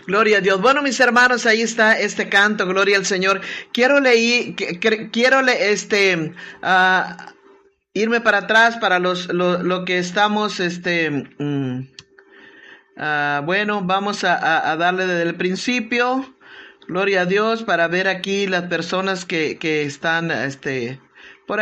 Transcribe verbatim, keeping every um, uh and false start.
Gloria a Dios. Bueno, mis hermanos, ahí está este canto, gloria al Señor. Quiero leer, quiero le, este, uh, irme para atrás para los, lo, lo que estamos, este, um, uh, bueno, vamos a, a, a darle desde el principio. Gloria a Dios, para ver aquí las personas que, que están, este,